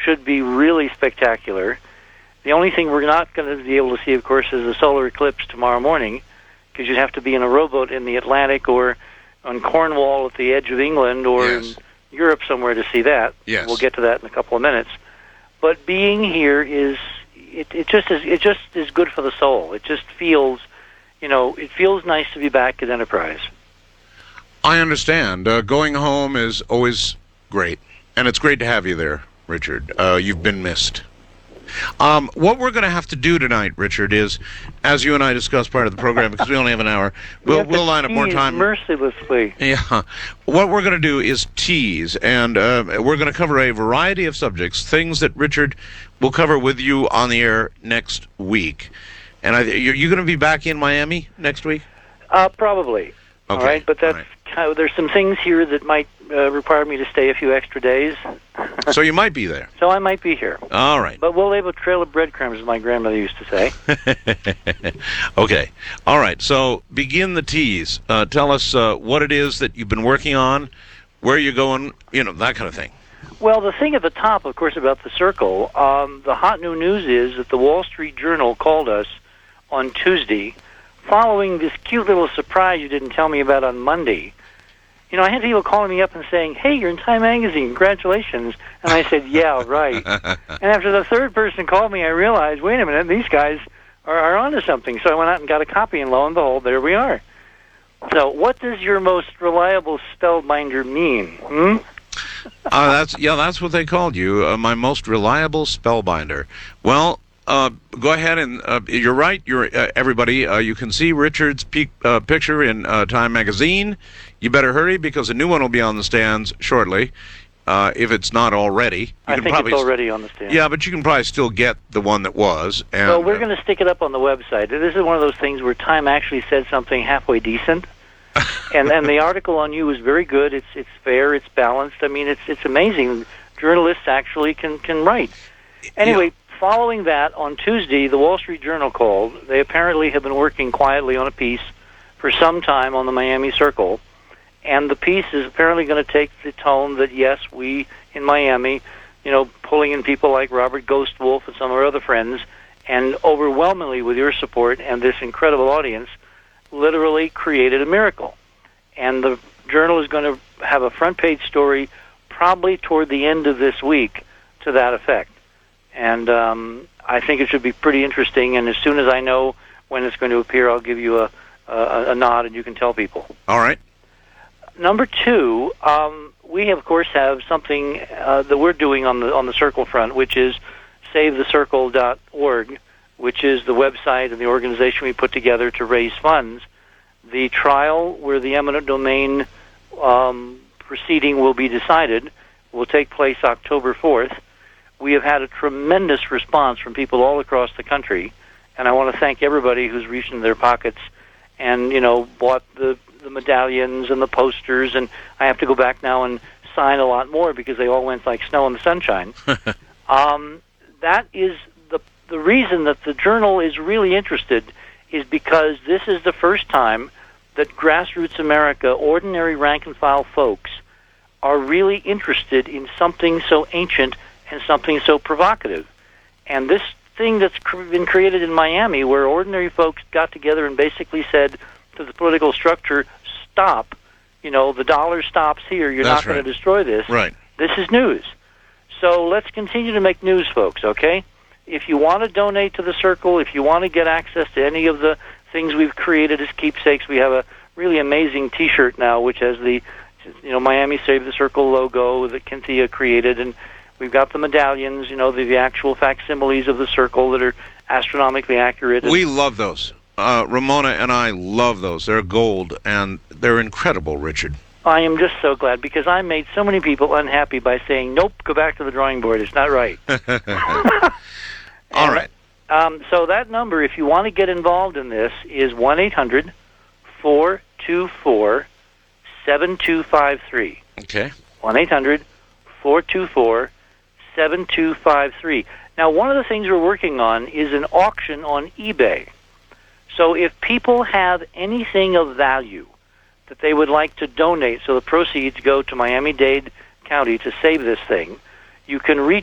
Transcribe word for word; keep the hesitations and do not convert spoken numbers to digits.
should be really spectacular. The only thing we're not going to be able to see, of course, is the solar eclipse tomorrow morning, because you'd have to be in a rowboat in the Atlantic or on Cornwall at the edge of England or yes. in Europe somewhere to see that. Yes. We'll get to that in a couple of minutes. But being here is it, it just is it just is good for the soul. It just feels, you know, it feels nice to be back at Enterprise. I understand. Uh, going home is always great, and it's great to have you there, Richard. Uh, you've been missed. Um, what we're going to have to do tonight, Richard, is, as you and I discussed part of the program, because we only have an hour, we'll, we we'll line up more time. Mercilessly. Yeah. What we're going to do is tease, and uh, we're going to cover a variety of subjects, things that Richard will cover with you on the air next week. And I, you're, you're going to be back in Miami next week? Uh, probably. Okay. All right, but that's right. kind of, there's some things here that might uh, require me to stay a few extra days. So you might be there. So I might be here. All right. But we'll leave a trail of breadcrumbs, as my grandmother used to say. Okay. All right. So begin the tease. Uh, tell us uh, what it is that you've been working on, where you're going, you know, that kind of thing. Well, the thing at the top, of course, about the Circle, um, the hot new news is that the Wall Street Journal called us on Tuesday, following this cute little surprise you didn't tell me about on Monday. You know, I had people calling me up and saying, hey, you're in Time Magazine, congratulations. And I said, yeah, right. And after the third person called me, I realized, wait a minute, these guys are, are onto something. So I went out and got a copy, and lo and behold, there we are. So what does your most reliable spellbinder mean? Hmm? uh, that's yeah, that's what they called you, uh, my most reliable spellbinder. Well, Uh, go ahead and uh, you're right. You're uh, everybody. Uh, you can see Richard's peak, uh, picture in uh, Time Magazine. You better hurry because a new one will be on the stands shortly, uh, if it's not already. You I can think probably it's already on the stand. Yeah, but you can probably still get the one that was. And, well, we're uh, going to stick it up on the website. This is one of those things where Time actually said something halfway decent, and and the article on you is very good. It's it's fair. It's balanced. I mean, it's it's amazing. Journalists actually can can write. Anyway. Yeah. Following that, on Tuesday, the Wall Street Journal called. They apparently have been working quietly on a piece for some time on the Miami Circle, and the piece is apparently going to take the tone that, yes, we in Miami, you know, pulling in people like Robert Ghostwolf and some of our other friends, and overwhelmingly with your support and this incredible audience, literally created a miracle. And the Journal is going to have a front-page story probably toward the end of this week to that effect. And um, I think it should be pretty interesting. And as soon as I know when it's going to appear, I'll give you a, a, a nod, and you can tell people. All right. Number two, um, we of course have something uh, that we're doing on the on the Circle front, which is save the circle dot org, which is the website and the organization we put together to raise funds. The trial where the eminent domain um, proceeding will be decided will take place October fourth. We have had a tremendous response from people all across the country, and I want to thank everybody who's reached into their pockets and, you know, bought the, the medallions and the posters, and I have to go back now and sign a lot more because they all went like snow in the sunshine. um, that is the the reason that the Journal is really interested is because this is the first time that grassroots America, ordinary rank-and-file folks, are really interested in something so ancient and something so provocative. And this thing that's been created in Miami, where ordinary folks got together and basically said to the political structure, stop, you know, the dollar stops here, you're That's not going right. to destroy this. Right. This is news. So let's continue to make news, folks, okay? If you want to donate to the Circle, if you want to get access to any of the things we've created as keepsakes, we have a really amazing T-shirt now, which has the, you know, Miami Save the Circle logo that Cynthia created, and we've got the medallions, you know, the, the actual facsimiles of the Circle that are astronomically accurate. We love those. Uh, Ramona and I love those. They're gold, and they're incredible, Richard. I am just so glad, because I made so many people unhappy by saying, nope, go back to the drawing board. It's not right. All right. Um, so that number, if you want to get involved in this, is one eight hundred four two four seven two five three. Okay. one eight hundred four two four seven two five three. Now, one of the things we're working on is an auction on eBay. So if people have anything of value that they would like to donate so the proceeds go to Miami-Dade County to save this thing, you can reach